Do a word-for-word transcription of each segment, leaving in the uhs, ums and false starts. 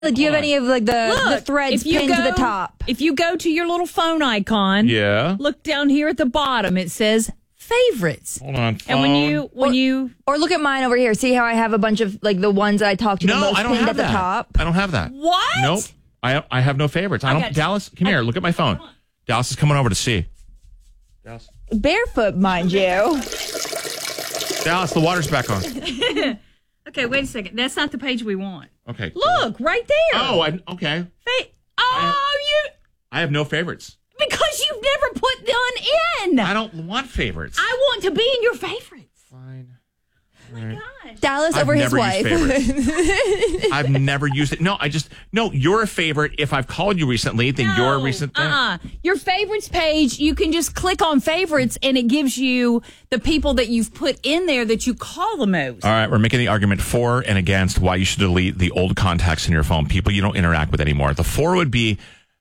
Like, do you have any of like the, Look, the threads if you pinned go, to the top? If you go to your little phone icon, Yeah. look down here at the bottom. It says favorites. Hold on. Phone. And when you when or, you or look at mine over here. See how I have a bunch of like the ones that I talked to no, the most I don't pinned have at the that. top. I don't have that. what? Nope. I I have no favorites. I don't. got- Dallas, come here. Look at my phone. Dallas is coming over to see. Dallas. Barefoot, mind you. Dallas, the water's back on. Okay, wait a second. That's not the page we want. Okay. Look right there. Oh, I, okay. Fa- oh, you I have no favorites. because you've never put none in. I don't want favorites. I want to be in your favorites. Fine. Oh my gosh. Dallas I've over his never wife. used favorites. I've never used it. No, I just no. You're a favorite. If I've called you recently, then you're a recent thing. Uh-uh. Your favorites page, you can just click on favorites and it gives you the people that you've put in there that you call the most. All right, we're making the argument for and against why you should delete the old contacts in your phone, people you don't interact with anymore. The for would be,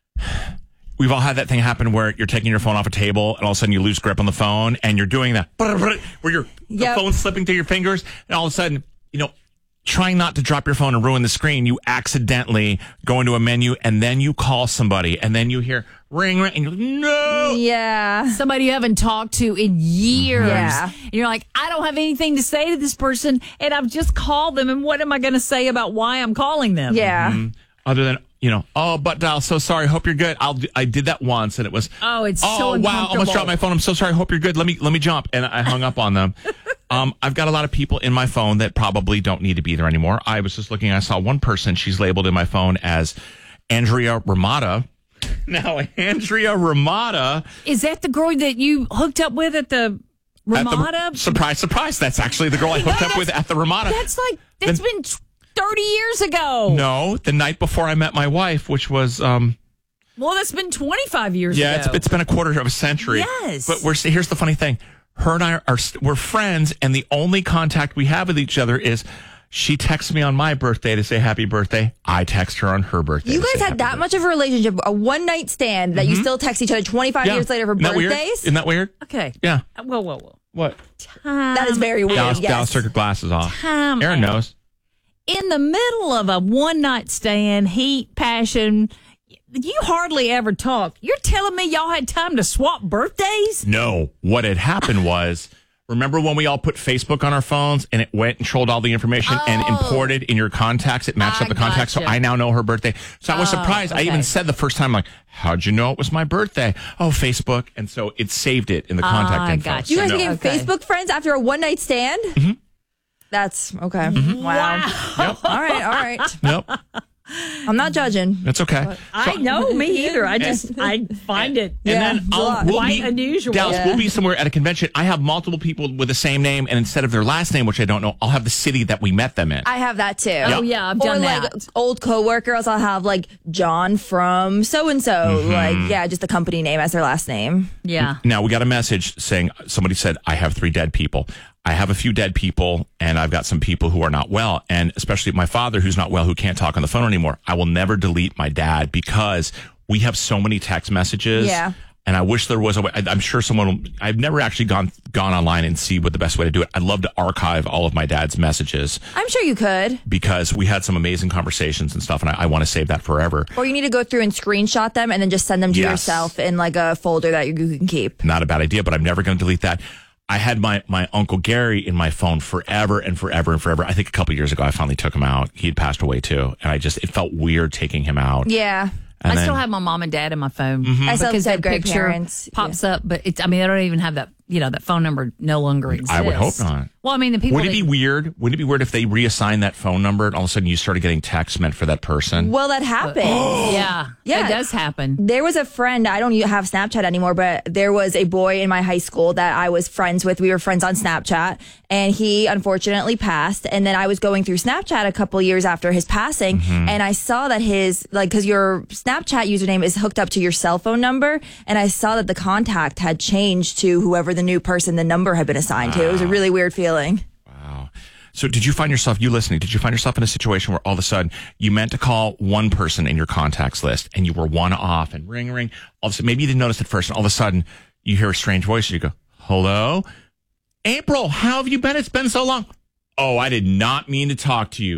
we've all had that thing happen where you're taking your phone off a table and all of a sudden you lose grip on the phone and you're doing that where your Yep. the phone's slipping through your fingers and all of a sudden, you know, trying not to drop your phone and ruin the screen, you accidentally go into a menu and then you call somebody and then you hear ring, ring, and you're like, no. Yeah. Somebody you haven't talked to in years. Yeah. And you're like, I don't have anything to say to this person, and I've just called them, and what am I going to say about why I'm calling them? Yeah. Mm-hmm. Other than, you know, oh, but Dal, so sorry. Hope you're good. I'll, I did that once and it was, Oh, it's oh, so wow, uncomfortable. almost dropped my phone. I'm so sorry. Hope you're good. Let me, let me jump. And I hung up on them. um, I've got a lot of people in my phone that probably don't need to be there anymore. I was just looking, I saw one person, she's labeled in my phone as Andrea Ramada. Now, Andrea Ramada. Is that the girl that you hooked up with at the at the- Ramada? surprise, surprise. That's actually the girl I hooked up with at the Ramada. That's like, that's Then- been thirty years ago. No, the night before I met my wife, which was, um, Well, that's been twenty-five years yeah, ago. it's, it's been a quarter of a century. Yes. But we're here's the funny thing. Her and I are, are we're friends, and the only contact we have with each other is she texts me on my birthday to say happy birthday. I text her on her birthday. You to guys say had happy that birthday. much of a relationship, a one night stand that you still text each other twenty-five Yeah. years later for Isn't that weird? birthdays? Isn't that weird? Okay. Yeah. Whoa, whoa, whoa. What? Time That is very weird. Dallas, yes. Dallas took her glasses off. Time Aaron out. knows. In the middle of a one night stand, heat, passion, you hardly ever talk. You're telling me y'all had time to swap birthdays? No. What had happened was, remember when we all put Facebook on our phones and it went and trolled all the information and imported in your contacts? It matched I up the contacts. So gotcha. I now know her birthday. So I was Oh, surprised. I okay. even said the first time, like, how'd you know it was my birthday? Oh, Facebook. And so it saved it in the contact I info. gotcha. You guys So no. became Okay. Facebook friends after a one night stand? Mm-hmm. That's okay. Wow. Yep. All right, all right. Nope. I'm not judging. That's okay. I know, me either. I just, I find it And Yeah, then it's a I'll, lot. we'll Quite be, unusual. Dallas, Yeah. we'll be somewhere at a convention. I have multiple people with the same name, and instead of their last name, which I don't know, I'll have the city that we met them in. I have that too. Oh, yeah, I've done or that. like old coworkers, I'll have like John from so and so. Like, yeah, just the company name as their last name. Yeah. Now, we got a message saying somebody said, I have three dead people. I have a few dead people, and I've got some people who are not well, and especially my father who's not well, who can't talk on the phone anymore. I will never delete my dad because we have so many text messages. Yeah. And I wish there was a way. I- I'm sure someone will, I've never actually gone gone online and see what the best way to do it. I'd love to archive all of my dad's messages I'm sure you could. because we had some amazing conversations and stuff, and I, I want to save that forever. Or you need to go through and screenshot them and then just send them to Yes. yourself in like a folder that you can keep. Not a bad idea, but I'm never going to delete that. I had my, my Uncle Gary in my phone forever and forever and forever. I think a couple years ago, I finally took him out. He had passed away too. And I just, it felt weird taking him out. Yeah. And I then- still have my mom and dad in my phone I still have because dead that picture grandparents. pops up, but it's, I mean, I don't even have that, you know, that phone number no longer exists. I would hope not. Well, I mean, the people. Would it that- be weird? Would it be weird if they reassigned that phone number and all of a sudden you started getting texts meant for that person? Well, that happened. Yeah. Yeah. It does happen. There was a friend, I don't have Snapchat anymore, but there was a boy in my high school that I was friends with. We were friends on Snapchat, and he unfortunately passed. And then I was going through Snapchat a couple years after his passing, Mm-hmm. and I saw that his, like, because your Snapchat username is hooked up to your cell phone number, and I saw that the contact had changed to whoever the new person the number had been assigned to. It was a really weird feeling. Wow. So did you find yourself, you listening, did you find yourself in a situation where all of a sudden you meant to call one person in your contacts list and you were one off and ring, ring, all of a sudden, maybe you didn't notice it first, and all of a sudden you hear a strange voice and you go, hello? April, how have you been? It's been so long. Oh, I did not mean to talk to you.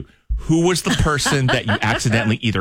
who was the person that you accidentally either